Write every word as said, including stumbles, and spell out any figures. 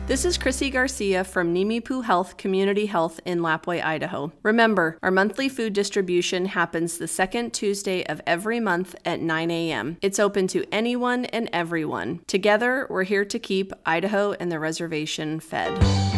This is Chrissy Garcia from Nimiipuu Health Community Health in Lapwai, Idaho. Remember, our monthly food distribution happens the second Tuesday of every month at nine a m It's open to anyone and everyone. Together, we're here to keep Idaho and the reservation fed.